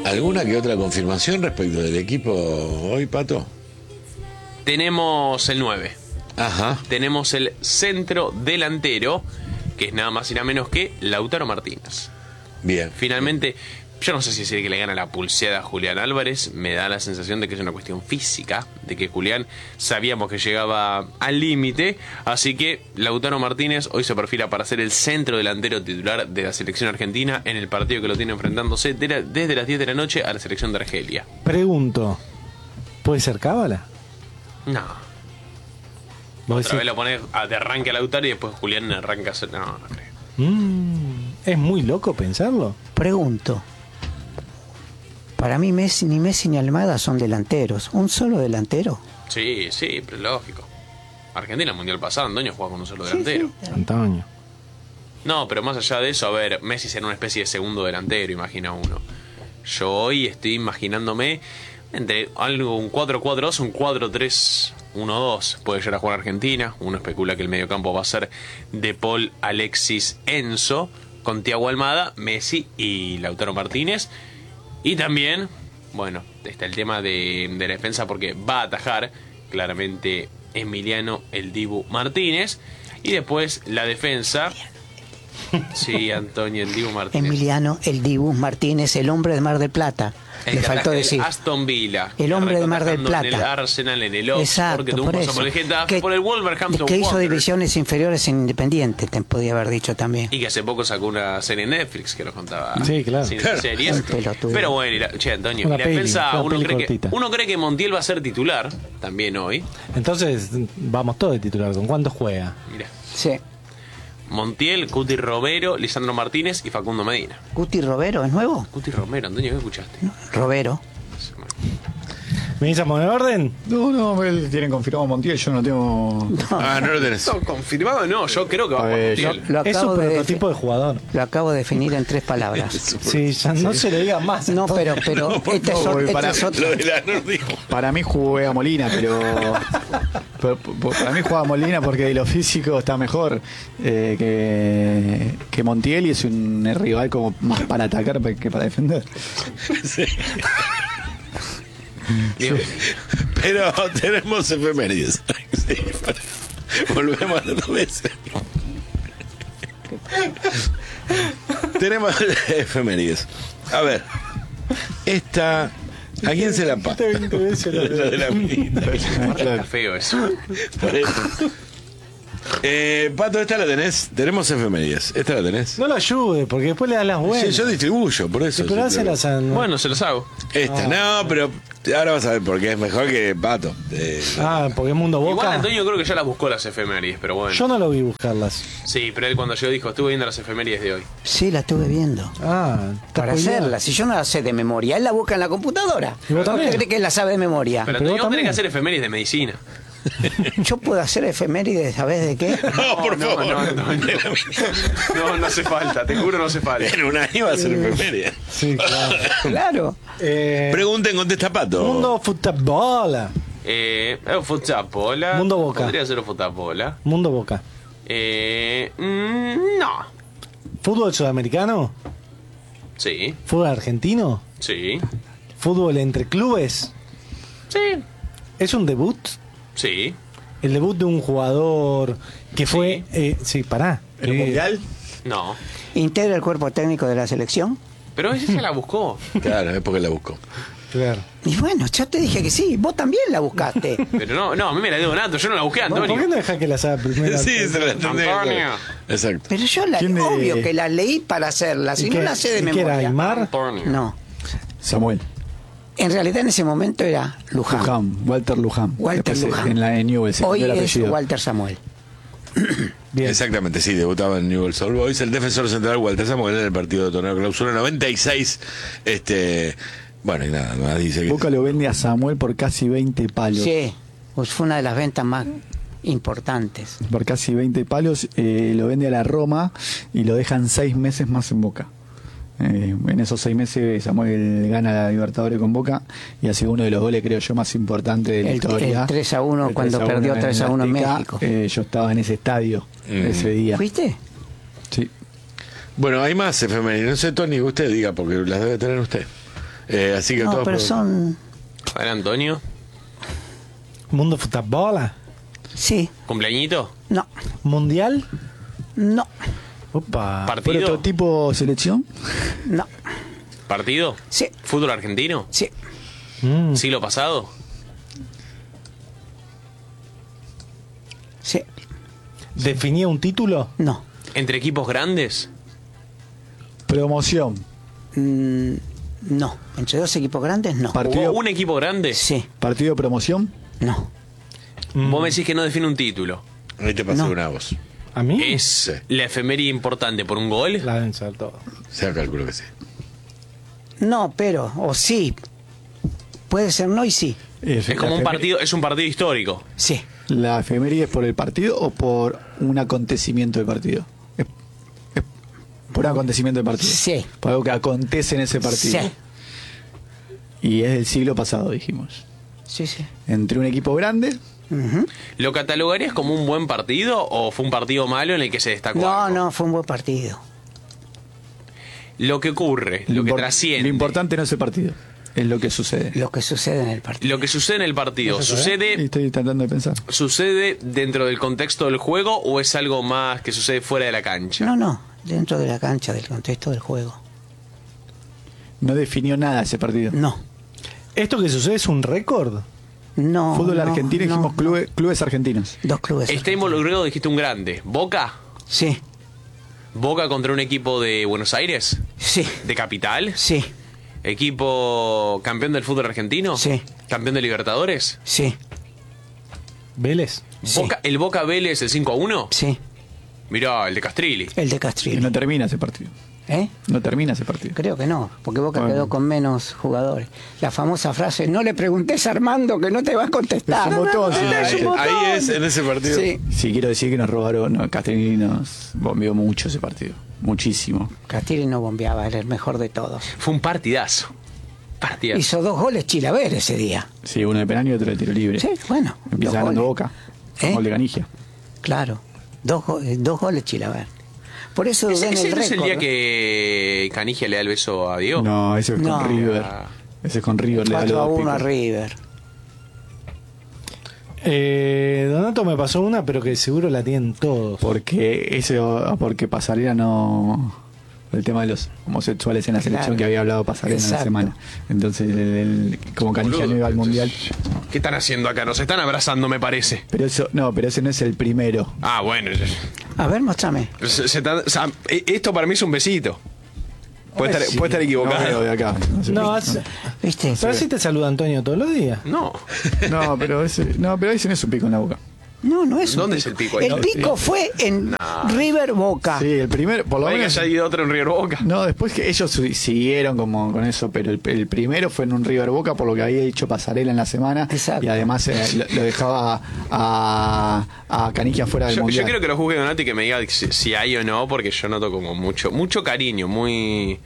¿Alguna que otra confirmación respecto del equipo hoy, Pato? Tenemos el 9. Ajá. Tenemos el centro delantero, que es nada más y nada menos que Lautaro Martínez. Bien. Finalmente, yo no sé si es el que le gana la pulseada a Julián Álvarez. Me da la sensación de que es una cuestión física, de que Julián sabíamos que llegaba al límite. Así que Lautaro Martínez hoy se perfila para ser el centro delantero titular de la selección argentina en el partido que lo tiene enfrentándose desde las 10 de la noche a la selección de Argelia. Pregunto, ¿puede ser cábala? No. ¿Vos Otra decís? vez lo pones de arranque a Lautaro y después Julián arranca a... No creo. Es muy loco pensarlo. Pregunto. Para mí ni Messi ni Almada son delanteros. ¿Un solo delantero? Sí, pero lógico. Argentina el mundial pasado, Antonio jugaba con un solo delantero. Antonio. No, pero más allá de eso, a ver, Messi será una especie de segundo delantero, imagina uno. Yo hoy estoy imaginándome entre algo, un 4-4-2, un 4-3-1-2. Puede llegar a jugar Argentina. Uno especula que el mediocampo va a ser De Paul, Alexis, Enzo, con Thiago Almada, Messi y Lautaro Martínez. Y también, bueno, está el tema de la defensa, porque va a atajar claramente Emiliano el Dibu Martínez. Y después la defensa... Sí, Antonio el Dibu Martínez. Emiliano el Dibu Martínez, el hombre de Mar del Plata. Le faltó decir. Aston Villa. El hombre de Mar del Plata. En el Arsenal, en el Oxford, Exacto, que tuvo un por paso eso. por el Getafe, por el Wolverhampton Que hizo Wanderers. divisiones inferiores en Independiente, te podía haber dicho también. Y que hace poco sacó una serie en Netflix que nos contaba. Sí, claro. Sin Claro. series. Un pelotudo. Pero bueno, che, Antonio, Una y la peli, defensa, una uno peli cree, cortita. uno cree que Montiel va a ser titular también hoy. Entonces, vamos todos de titular. ¿Con cuántos juega? Mira, Sí. Montiel, Cuti Romero, Lisandro Martínez y Facundo Medina. Guti Robero, ¿es nuevo? Cuti Romero, Antonio, ¿qué escuchaste? Robero. ¿Me dices poner orden? No, él tienen confirmado Montiel, yo no tengo... Ah, no lo tenés. No, confirmado no, yo creo que va a jugar Yo- Montiel. Lo Es acabo, un de prototipo de jugador. lo acabo de definir en 3 palabras. Sí, ya no se le diga más. No, pero este es otro. para- Este es otro. Lo de la dijo. Para mí juega Molina, pero para mí juega Molina porque de lo físico está mejor que Montiel, y es un rival como más para atacar que para defender. Digo, Pero tenemos efemérides. Sí, volvemos a las 2 veces. Tenemos efemérides. A ver, esta... ¿A quién se la pasa? Lo de la minita. está feo eso. Por eso. Pato, esta la tenés. Tenemos efemérides. Esta la tenés. No lo ayude, porque después le das las Sí, buenas. yo distribuyo, por eso. Pero hácelas a... Bueno, se los hago. Esta, no, pero ahora vas a ver por qué es mejor que Pato. porque es Mundo Boca. Igual Antonio creo que ya las buscó las efemérides, pero bueno. Yo no lo vi buscarlas. Sí, pero él cuando llegó dijo, estuve viendo las efemérides de hoy. Sí, la estuve viendo. Está Para spoileado. hacerla, si yo no la sé de memoria, él la busca en la computadora. ¿Y vos también? ¿Usted cree que él la sabe de memoria? Pero Pero Antonio, vos vos tenés que también. hacer efemérides de medicina. Yo puedo hacer efemérides, ¿sabés de qué? No, por favor. No hace falta, te juro no hace falta. En un año va a ser efeméride. Sí, claro. Claro. Pregunten, contesta Pato. Mundo Fútbol. Futapola. Mundo Boca. Podría ser Futapola. Mundo Boca. No. ¿Fútbol sudamericano? Sí, ¿Fútbol argentino? sí, ¿Fútbol entre clubes? sí, ¿Es un debut? sí. El debut de un jugador que fue... sí, pará. ¿En un mundial? No. ¿Integra el cuerpo técnico de la selección? Pero esa ya la buscó. Claro, es porque la busco. Claro. Y bueno, ya te dije que sí, vos también la buscaste. Pero no, a mí me la dio Donato, yo no la busqué, ¿Por qué Antonio. no dejás que la haga primero? Sí, se la entendí. Antonio. Exacto. Pero yo la, ¿Quién de- obvio que la leí para hacerla, si ¿Y no qué- la sé de y qué era, memoria. Aymar? Antonio. No, Samuel. en realidad en ese momento era Luján. Walter Luján. Walter Después, Luján. En Newell's, Hoy el es apellido. Walter Samuel. Bien. Exactamente, sí, debutaba en Newell's Old Boys, el defensor central Walter Samuel en el partido de torneo clausura 96. Bueno, y nada más dice que... Boca lo vende a Samuel por casi 20 palos. Sí, pues fue una de las ventas más importantes. Por casi 20 palos, lo vende a la Roma y lo dejan 6 meses más en Boca. En esos 6 meses Samuel gana la Libertadores con Boca y hace uno de los goles, creo yo, más importantes de la El historia. 3-1 El cuando 3-1 perdió en 3-1 en Azteca. México. Yo estaba en ese estadio ese día. ¿Fuiste? Sí. Bueno, hay más efemérides. No sé, Tony, usted diga, porque las debe tener usted. Así que No, todos pero por- son... A ver, Antonio. Mundo fútbol. Sí, ¿Cumpleañito? no, Mundial. no, Opa. ¿Partido? ¿Prototipo selección? no. ¿Partido? Sí, ¿Fútbol argentino? sí, Mm. ¿Siglo pasado? sí, ¿Definía un título? no. ¿Entre equipos grandes? Promoción. No. Entre dos equipos grandes, no. Partido, ¿Hubo un equipo grande? Sí, partido de promoción. no. Vos me decís que no define un título. Ahí te pasé No. una voz. ¿A mí? ¿Es Sí. la efeméride importante por un gol? La deben ser todos. Se calculo que sí. No, pero, o sí. Puede ser no y sí. Es como un partido, es un partido histórico. Sí. ¿La efeméride es por el partido o por un acontecimiento del partido? Es por un acontecimiento del partido. Sí. Por algo que acontece en ese partido. Sí. Y es del siglo pasado, dijimos. Sí, sí. Entre un equipo grande. Ujú. ¿Lo catalogarías como un buen partido o fue un partido malo en el que se destacó No, algo? no, fue un buen partido. Lo que ocurre, lo que trasciende. Lo importante no es el partido, es lo que sucede. Lo que sucede en el partido. Lo que sucede en el partido, Y ¿sucede estoy tratando de pensar. dentro del contexto del juego o es algo más que sucede fuera de la cancha? No, no, dentro de la cancha, del contexto del juego. No definió nada ese partido. No, ¿Esto que sucede es un récord? no. Fútbol no, argentino, no. dijimos clubes argentinos. Dos clubes. Está involucrado, dijiste, un grande. ¿Boca? Sí, ¿Boca contra un equipo de Buenos Aires? sí, ¿De capital? sí, ¿Equipo campeón del fútbol argentino? Sí. ¿Campeón de Libertadores? sí, ¿Vélez? Sí. ¿El Boca Vélez el 5-1? sí. Mirá, el de Castrilli. El de Y Castrillo. no termina ese partido. ¿Eh? No termina ese partido. Creo que no, porque Boca Bueno. quedó con menos jugadores. La famosa frase, no le preguntes a Armando que no te va a contestar. Es un botón, sí. Es un botón. Ahí es, en ese partido. Sí. Sí, quiero decir que nos robaron, no, Castellini nos bombeó mucho ese partido. Muchísimo. Castillo no bombeaba, era el mejor de todos. Fue un partidazo. Partidazo. Hizo 2 goles Chilaver ese día. Sí, uno de penal y otro de tiro libre. Sí, bueno. Empieza 2 ganando goles. Boca. ¿Eh? Gol de Canigia. Claro, 2 goles Chilaver. Por eso ¿Ese, en ese el no es el récord. día que Canigia le da el beso a Diego? No, ese es con No. River. Ah. Ese es con River. Le da 4 a los dos 1 a picos. River. Donato me pasó una, pero que seguro la tienen todos. Porque Pasarela no. El tema de los homosexuales en la selección Claro. que había hablado Pasarela en la Exacto. semana. Entonces, como Canigia Boludo, no iba al mundial. ¿Qué están haciendo acá? Nos están abrazando, me parece. Pero ese no es el primero. Ah, bueno. A ver, mostrame. Esto para mí es un besito. Puede estar No equivocado. veo de acá. No sé. No, ¿Viste? pero así te saluda Antonio todos los días. No. No, pero ese no es un pico en la boca. No es un ¿Dónde es el pico ahí? El pico fue en River Boca. Sí, el primero, por lo Puede que menos. haya ido otro en River Boca. No, después que ellos siguieron como con eso, pero el primero fue en un River Boca por lo que había hecho Pasarela en la semana. Exacto. Y además lo dejaba a Canigia fuera del Yo mundial. quiero que lo juzgue Donati y que me diga si hay o no, porque yo noto como mucho cariño, muy...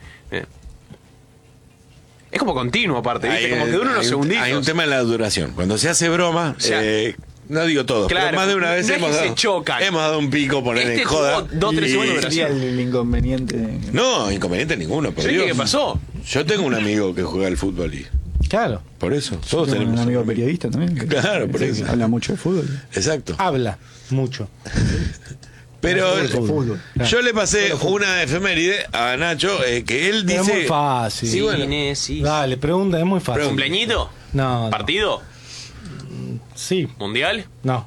Es como continuo aparte, ¿viste? Como que dura unos segunditos. Hay un tema en la duración. Cuando se hace broma, sea, no digo todo, claro, pero más de una vez no es que se chocan. hemos dado un pico, poner Este en joda. tuvo 2-3 Y segundos de sería duración. el inconveniente. No, inconveniente ninguno, por ¿Sabés Dios. qué pasó? Yo tengo un amigo que juega al fútbol y Claro, por eso, todos Tengo tenemos un amigo periodista también. Claro, por que eso. habla mucho de fútbol. Exacto. habla mucho. Pero de fútbol. yo le pasé una efeméride a Nacho que él Pero dice. es muy fácil. Sí, bueno. Sí. Dale, pregunta, es muy fácil. ¿Cumpleañito? No, no. ¿Partido? Sí, ¿Mundial? no.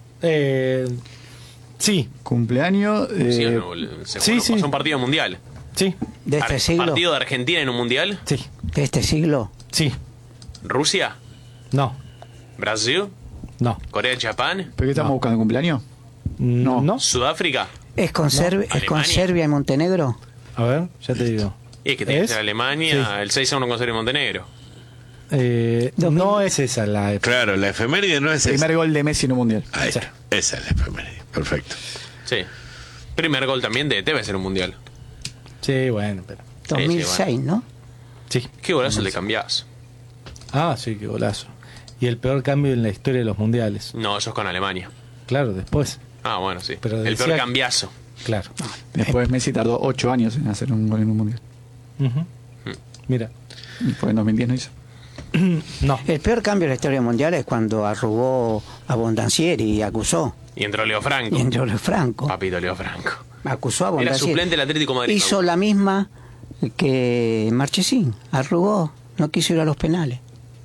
Sí, Cumpleaños. ¿Sí o no? boludo? sí, Seguro, sí. Son partido mundial. sí, De este siglo. ¿Partido de Argentina en un mundial? sí, De este siglo. sí. ¿Rusia? No, ¿Brasil? no. ¿Corea, Japón? ¿Pero qué estamos No. buscando? ¿Cumpleaños? No. No. ¿Sudáfrica? ¿Es con, ¿Es con Alemania. Serbia y Montenegro? A ver, ya te digo. Y es que tiene que ¿Es? ser Alemania, Sí. el 6-1 con Serbia y Montenegro. No es esa la. Claro, la efeméride no es Primer esa. gol de Messi en un mundial. Ahí está. Esa es la efeméride. Perfecto. Sí. Primer gol también de debe ser un mundial. Sí, bueno, pero. 2006, ¿no? Sí. Qué golazo le cambiás. Ah, sí, qué golazo. Y el peor cambio en la historia de los mundiales. No, eso es con Alemania. Claro, después. Ah, bueno, sí. Pero El decía peor que- cambiazo. Claro. Después Messi tardó 8 años en hacer un gol en un mundial. Ujú. Mira. Porque en 2010 no hizo. No. El peor cambio de la historia mundial es cuando arrugó a Bondancieri y acusó. Y entró Leo Franco. Y entró Leo Franco. Papito Leo Franco. Acusó a Era Bondancieri. suplente del Atlético de Madrid. Hizo la misma que Marchesín. Arrugó. No quiso ir a los penales.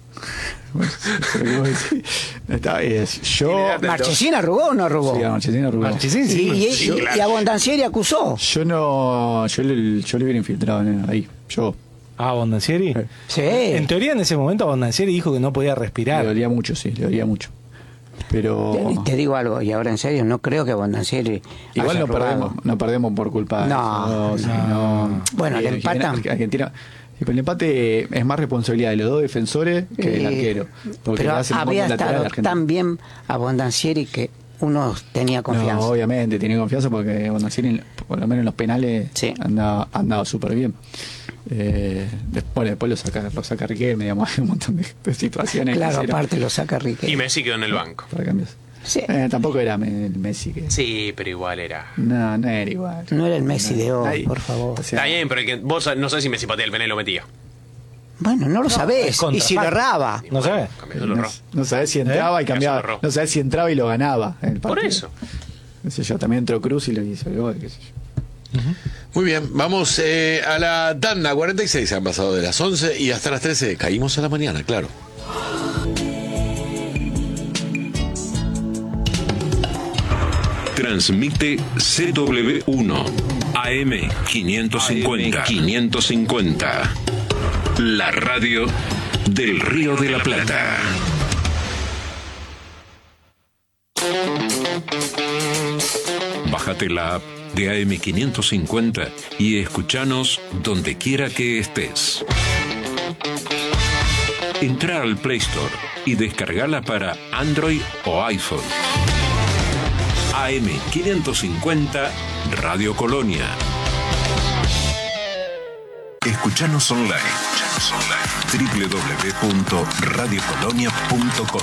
Yo. ¿Marchesín arrugó o no arrugó? Sí, a Marchesín arrugó. Marchesín, sí. Y a Bondancieri acusó. Yo no. Yo le hubiera infiltrado ahí. Yo. Ah, Bondancieri. Sí. En teoría, en ese momento, Bondancieri dijo que no podía Le respirar. dolía mucho, sí, le dolía mucho. Pero. Te digo algo, y ahora en serio, no creo que Bondancieri. Igual haya no arrugado. perdemos por culpa de No, eso. Sí, no. Bueno, le empatan. Argentina. Y con el empate es más responsabilidad de los dos defensores que del arquero. Porque Pero le hacen un había buen lateral a estado Argentina. tan bien a Bondancieri que uno tenía confianza. No, obviamente, tiene confianza porque Bondancieri, por lo menos en los penales, Sí. andaba súper bien. Después lo saca Riquelme, digamos, hay un montón de situaciones. Claro, que hicieron aparte lo saca Y Riquelme. Messi quedó en el banco. para cambios. Sí. Tampoco era el Messi que. Sí, pero igual era. No era igual. No era el Messi de hoy, Nadie- por favor. o sea, Está bien, pero vos no sabés si Messi patea el penal y lo metía. Bueno, no lo es sabés. contra Y si lo Franco. erraba. No sabes. Cambió el error. No sabés si entraba y Eso cambiaba. erró. No sabés si entraba y lo ganaba. El Por partido. eso. Qué sé yo, también entró Cruz y lo hizo el gol, qué sé yo. Muy bien, vamos a la tanda. 46 han pasado de las 11 y hasta las 13 caímos a la mañana, claro. Transmite CW1 AM 550. La radio del Río de la Plata. Bájate la app de AM 550 y escuchanos donde quiera que estés. Entra al Play Store y descargala para Android o iPhone. AM 550 Radio Colonia. Escuchanos online. www.radiocolonia.com.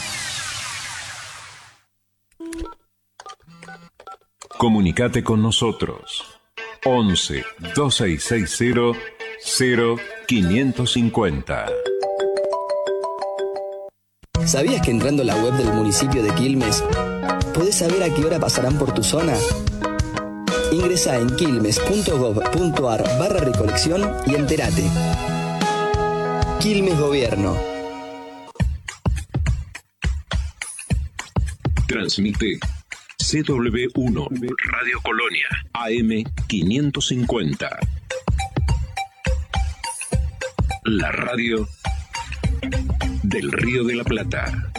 Comunicate con nosotros. 11 2660 0550. ¿Sabías que entrando a la web del municipio de Quilmes podés saber a qué hora pasarán por tu zona? Ingresá en quilmes.gov.ar/recolección y entérate. Quilmes Gobierno. Transmite CW1 Radio Colonia AM 550. La radio del Río de la Plata.